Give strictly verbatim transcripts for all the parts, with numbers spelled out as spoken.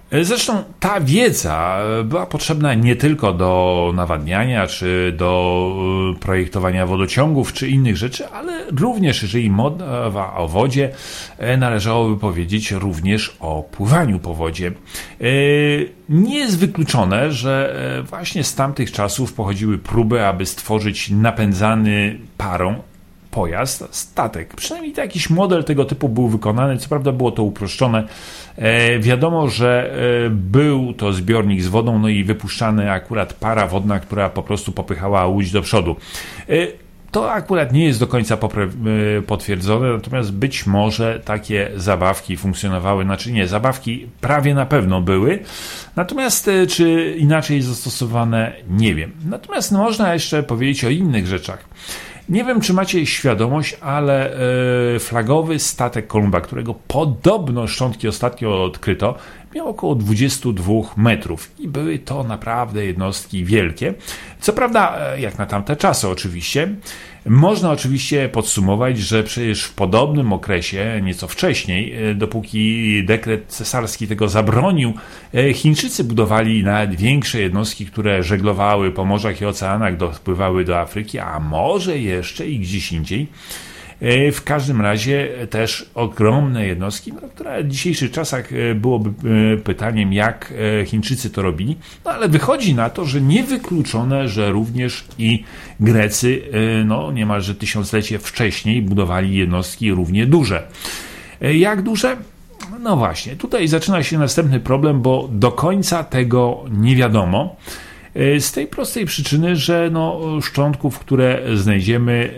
Zresztą ta wiedza była potrzebna nie tylko do nawadniania, czy do projektowania wodociągów, czy innych rzeczy, ale również, jeżeli mowa o wodzie, należałoby powiedzieć również o pływaniu po wodzie. Nie jest wykluczone, że właśnie z tamtych czasów pochodziły próby, aby stworzyć napędzany parą pojazd, statek. Przynajmniej jakiś model tego typu był wykonany. Co prawda było to uproszczone. E, wiadomo, że e, był to zbiornik z wodą, no i wypuszczany akurat para wodna, która po prostu popychała łódź do przodu. E, to akurat nie jest do końca popre- e, potwierdzone, natomiast być może takie zabawki funkcjonowały, znaczy nie, zabawki prawie na pewno były, natomiast e, czy inaczej zastosowane, nie wiem. Natomiast no, można jeszcze powiedzieć o innych rzeczach. Nie wiem, czy macie świadomość, ale e, flagowy statek Kolumba, którego podobno szczątki ostatnio odkryto, miał około dwadzieścia dwa metrów i były to naprawdę jednostki wielkie. Co prawda, jak na tamte czasy oczywiście, można oczywiście podsumować, że przecież w podobnym okresie, nieco wcześniej, dopóki dekret cesarski tego zabronił, Chińczycy budowali nawet większe jednostki, które żeglowały po morzach i oceanach, dopływały do Afryki, a może jeszcze i gdzieś indziej. W każdym razie też ogromne jednostki, no, które w dzisiejszych czasach byłoby pytaniem, jak Chińczycy to robili, no ale wychodzi na to, że niewykluczone, że również i Grecy no, niemalże tysiąclecie wcześniej budowali jednostki równie duże. Jak duże? No właśnie, tutaj zaczyna się następny problem, bo do końca tego nie wiadomo. Z tej prostej przyczyny, że no, szczątków, które znajdziemy,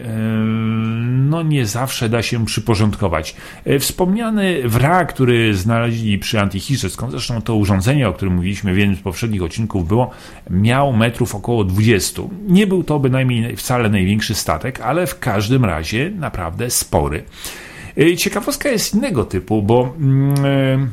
no nie zawsze da się przyporządkować. Wspomniany wrak, który znaleźli przy Antichisze, skąd zresztą to urządzenie, o którym mówiliśmy w jednym z poprzednich odcinków było, miał metrów około dwadzieścia. Nie był to bynajmniej wcale największy statek, ale w każdym razie naprawdę spory. Ciekawostka jest innego typu, bo Yy,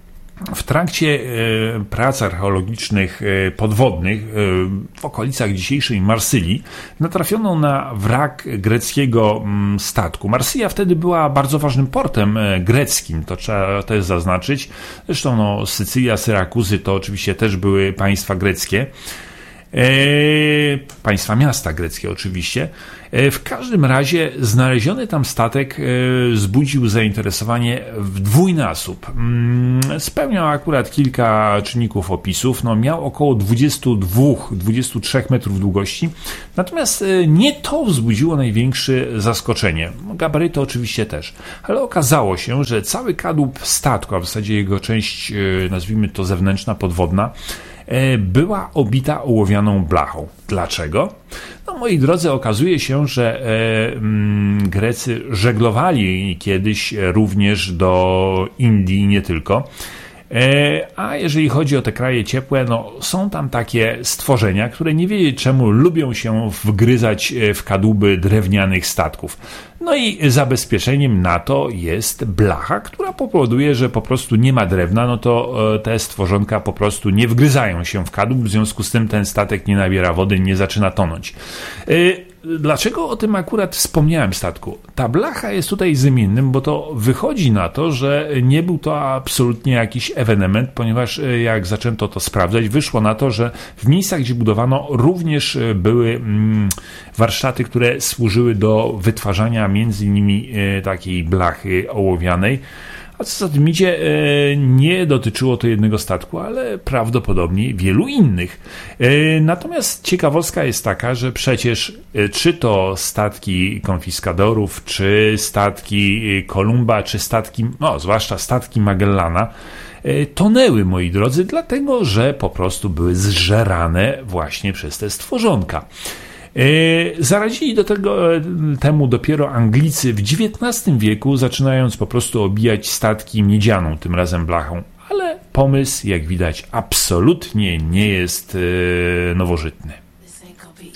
w trakcie e, prac archeologicznych e, podwodnych e, w okolicach dzisiejszej Marsylii natrafiono na wrak greckiego m, statku. Marsylia wtedy była bardzo ważnym portem e, greckim, to trzeba też zaznaczyć. Zresztą no, Sycylia, Syrakuzy to oczywiście też były państwa greckie. E, państwa miasta greckie oczywiście. E, w każdym razie znaleziony tam statek e, wzbudził zainteresowanie w dwójnasób. Mm, spełniał akurat kilka czynników opisów, no, miał około dwadzieścia dwa do dwudziestu trzech metrów długości, natomiast e, nie to wzbudziło największe zaskoczenie. Gabaryty oczywiście też, ale okazało się, że cały kadłub statku, a w zasadzie jego część, e, nazwijmy to zewnętrzna, podwodna, była obita ołowianą blachą. Dlaczego? No moi drodzy, okazuje się, że e, m, Grecy żeglowali kiedyś również do Indii i nie tylko. E, a jeżeli chodzi o te kraje ciepłe, no są tam takie stworzenia, które nie wiedzieć czemu lubią się wgryzać w kadłuby drewnianych statków. No i zabezpieczeniem na to jest blacha, która powoduje, że po prostu nie ma drewna, no to te stworzonka po prostu nie wgryzają się w kadłub, w związku z tym ten statek nie nabiera wody, nie zaczyna tonąć. Dlaczego o tym akurat wspomniałem statku? Ta blacha jest tutaj zmiennym, bo to wychodzi na to, że nie był to absolutnie jakiś ewenement, ponieważ jak zaczęto to sprawdzać, wyszło na to, że w miejscach, gdzie budowano, również były warsztaty, które służyły do wytwarzania między innymi takiej blachy ołowianej. A co za tym idzie, nie dotyczyło to jednego statku, ale prawdopodobnie wielu innych. Natomiast ciekawostka jest taka, że przecież czy to statki konfiskadorów, czy statki Kolumba, czy statki, no zwłaszcza statki Magellana, tonęły, moi drodzy, dlatego, że po prostu były zżerane właśnie przez te stworzonka. Zaradzili do tego temu dopiero Anglicy w dziewiętnastym wieku, zaczynając po prostu obijać statki miedzianą, tym razem blachą. Ale pomysł, jak widać, absolutnie nie jest nowożytny.